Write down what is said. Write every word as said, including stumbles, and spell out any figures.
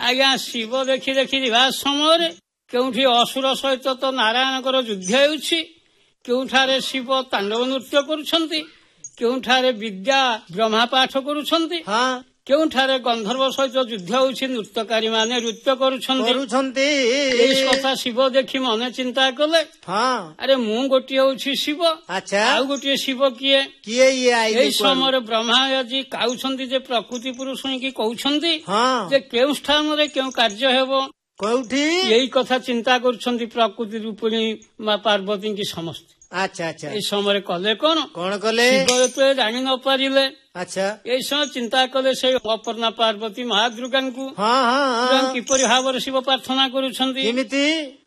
ଆଜ୍ଞା ଶିବ ଦେଖି ଦେଖି ଯିବା ସମୟରେ କେଉଁଠି ଅସୁର ସହିତ ତ ନାରାୟଣଙ୍କର ଯୁଦ୍ଧ ହେଉଛି, କେଉଁଠାରେ ଶିବ ତାଣ୍ଡବ ନୃତ୍ୟ କରୁଛନ୍ତି, କେଉଁଠାରେ ବିଦ୍ୟା ବ୍ରହ୍ମା ପାଠ କରୁଛନ୍ତି, କେଉଁଠାରେ ଗନ୍ଧର୍ବ ସହିତ ଯୁଦ୍ଧ ହେଉଛି, ନୃତ୍ୟକାରୀ ମାନେ ନୃତ୍ୟ କରୁଛନ୍ତି। ଏଇ କଥା ଶିବ ଦେଖି ମନେ ଚିନ୍ତା କଲେ, ଆରେ ମୁଁ ଗୋଟିଏ ହଉଛି ଶିବ, ଆଉ ଗୋଟିଏ ଶିବ କିଏ କିଏ ଏଇ ସମୟରେ ବ୍ରହ୍ମା ଆଜି କାଉଛନ୍ତି ଯେ ପ୍ରକୃତି ପୁରୁଷ କି କହୁଛନ୍ତି ଯେ କେଉଁ ସ୍ଥାନରେ କେଉଁ କାର୍ଯ୍ୟ ହେବ, କୋଉଠି ଏଇ କଥା ଚିନ୍ତା କରୁଛନ୍ତି ପ୍ରକୃତି ରୂପିଣୀ ମା ପାର୍ବତୀ କି ସମସ୍ତେ। ଆଚ୍ଛା ଆଚ୍ଛା ଏଇ ସମୟରେ କଲେ କଣ କଣ କଲେ ଶିବ ଯେତେବେଳେ ଜାଣି ନ ପାରିଲେ, ଆଚ୍ଛା ଏଇ ସମୟ ଚିନ୍ତା କଲେ ସେଇ ଅପର୍ଣ୍ଣା ପାର୍ବତୀ ମହାଦୁର୍ଗାଙ୍କୁ କିପରି ଭାବରେ ଶିବ ପ୍ରାର୍ଥନା କରୁଛନ୍ତି। ଏମିତି